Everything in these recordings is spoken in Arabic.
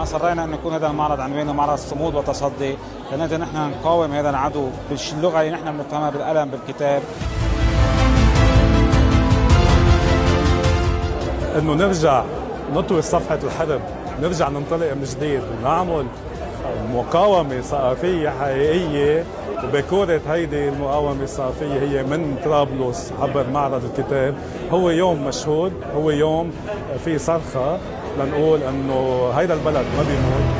أصرينا أن يكون هذا المعرض عنوانه معرض صمود وتصدي، لنقدر نحن نقاوم هذا العدو باللغة اللي نحن بنفهمها، بالقلم، بالكتاب. إنه نرجع نطوي صفحة الحرب، نرجع ننطلق من جديد ونعمل مقاومة ثقافية حقيقية. وبكورة هيدي المقاومة الثقافية هي من طرابلس عبر معرض الكتاب. هو يوم مشهود، هو يوم في صرخة لنقول انه هيدا البلد ما بيموت.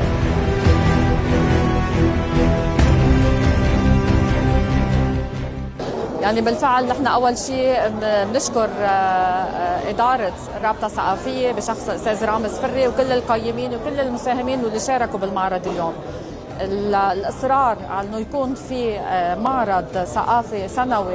يعني بالفعل نحن أول شيء بنشكر إدارة الرابطة الثقافية بشخص الأستاذ رامز فري وكل القيمين وكل المساهمين واللي شاركوا بالمعرض اليوم. الإصرار على أنه يكون في معرض ثقافي سنوي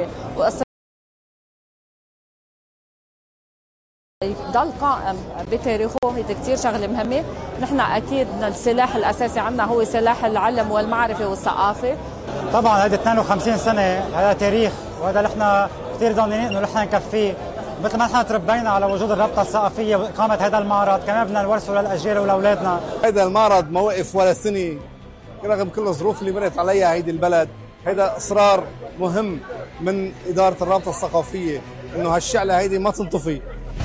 يضل قائم بتاريخه، هيدي كثير شغله مهمه. نحن اكيد السلاح الاساسي عندنا هو سلاح العلم والمعرفه والثقافه. طبعا هذه 52 سنه هذا تاريخ، وهذا نحن كثير ضامنين انه نحن نكفيه. مثل ما نحن تربينا على وجود الرابطه الثقافيه واقامه هذا المعرض، كمان بدنا نورثه للاجيال ولاولادنا. هذا المعرض ما وقف ولا سنه رغم كل الظروف اللي مرت عليها هيدي البلد. هذا اصرار مهم من اداره الرابطه الثقافيه انه هالشعله هيدي ما تنطفي.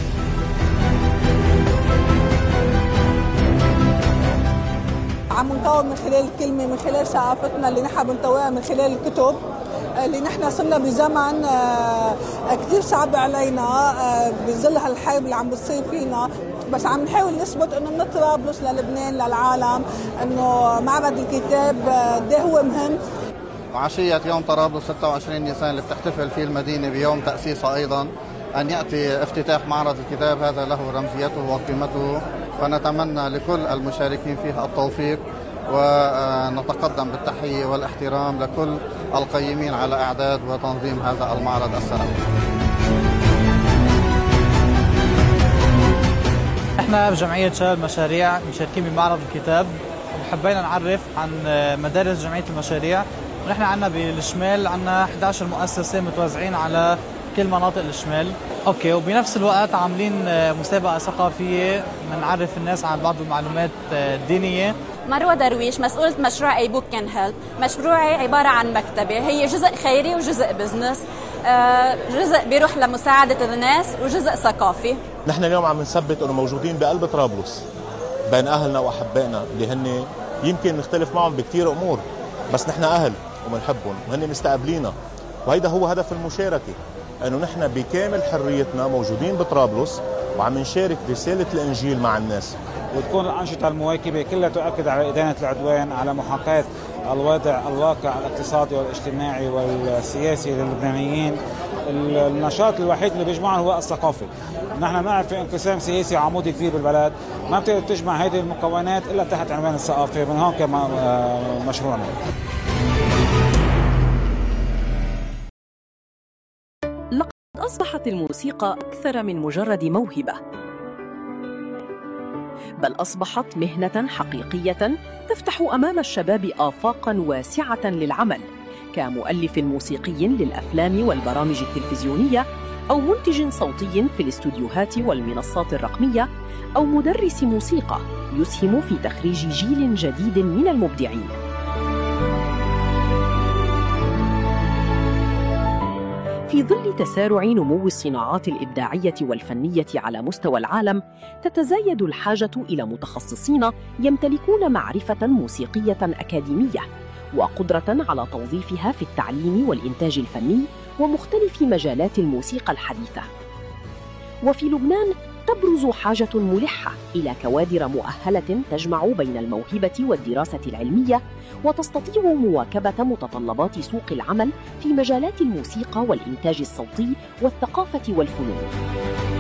عم نقاوم من خلال الكلمة، من خلال ثقافتنا اللي نحن بنطويها من خلال الكتب اللي نحن صرنا بزمن كثير صعب علينا بظل هالحرب اللي عم بتصير فينا، بس عم نحاول نثبت انه من طرابلس للبنان للعالم انه معبد الكتاب ده هو مهم. عشية يوم طرابلس 26 نيسان اللي بتحتفل فيه المدينة بيوم تأسيسها أيضا، أن يأتي افتتاح معرض الكتاب هذا له رمزيته وقيمته، فنتمنى لكل المشاركين فيها التوفيق، ونتقدم بالتحية والاحترام لكل القيمين على إعداد وتنظيم هذا المعرض السنوي. احنا بجمعية شباب المشاريع مشاركين بمعرض الكتاب، وحبينا نعرف عن مدارس جمعية المشاريع. ونحن عندنا بالشمال عندنا 11 مؤسسة متوزعين على كل مناطق الشمال. اوكي، وبنفس الوقت عاملين مسابقة ثقافية بنعرف الناس عن بعض المعلومات الدينية. مروة درويش، مسؤولة مشروع اي بوك كان هيلب. مشروعي عبارة عن مكتبة، هي جزء خيري وجزء بزنس، جزء بيروح لمساعدة الناس وجزء ثقافي. نحن اليوم عم نثبت انه موجودين بقلب طرابلس بين اهلنا واحبائنا اللي هن يمكن نختلف معهم بكثير امور، بس نحن اهل وبنحبهم وهن مستقبلينا، وهيدا هو هدف المشاركة، انه نحن بكامل حريتنا موجودين بطرابلس وعم نشارك رسالة الانجيل مع الناس. وتكون الأنشطة المواكبة كلها تؤكد على إدانة العدوان، على محاكاة الواقع الاقتصادي والاجتماعي والسياسي للبنانيين. النشاط الوحيد اللي بيجمعنا هو الثقافي. نحن نعرف في انقسام سياسي عمودي كبير بالبلد، ما بتقدر تجمع هذه المكونات إلا تحت عنوان الثقافة، من هون كمان مشروعنا. لقد أصبحت الموسيقى أكثر من مجرد موهبة، بل أصبحت مهنة حقيقية تفتح أمام الشباب آفاقاً واسعة للعمل كمؤلف موسيقي للأفلام والبرامج التلفزيونية، أو منتج صوتي في الاستوديوهات والمنصات الرقمية، أو مدرس موسيقى يسهم في تخريج جيل جديد من المبدعين. في ظل تسارع نمو الصناعات الإبداعية والفنية على مستوى العالم، تتزايد الحاجة إلى متخصصين يمتلكون معرفة موسيقية أكاديمية وقدرة على توظيفها في التعليم والإنتاج الفني ومختلف مجالات الموسيقى الحديثة. وفي لبنان تبرز حاجة ملحة إلى كوادر مؤهلة تجمع بين الموهبة والدراسة العلمية، وتستطيع مواكبة متطلبات سوق العمل في مجالات الموسيقى والإنتاج الصوتي والثقافة والفنون.